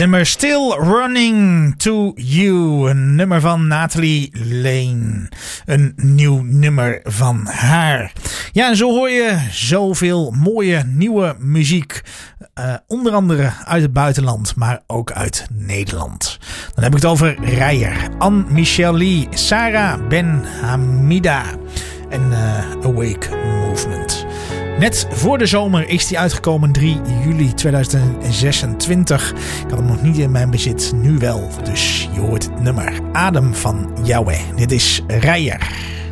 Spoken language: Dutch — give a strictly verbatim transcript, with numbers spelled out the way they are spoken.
nummer Still Running to You. Een nummer van Natalie Lane. Een nieuw nummer van haar. Ja, en zo hoor je zoveel mooie nieuwe muziek. Uh, onder andere uit het buitenland, maar ook uit Nederland. Dan heb ik het over Reijer, Anne-Michelle Lee, Sarah Ben Hamida en uh, Awake Movement. Net voor de zomer is die uitgekomen, drie juli tweeduizend zesentwintig. Ik had hem nog niet in mijn bezit, nu wel. Dus je hoort het nummer Adem van Yahweh. Dit is Reijer.